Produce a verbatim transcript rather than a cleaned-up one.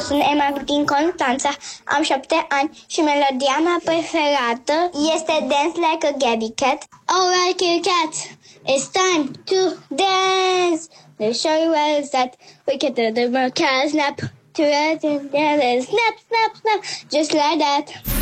sunt Emma din Constanța, am șapte ani și melodia mea preferată este Dance Like a Gabby Cat. Alright, kitty cats, it's time to dance. Let's show you where it's at. We can do the cat snap to it and snap, snap, snap, just like that.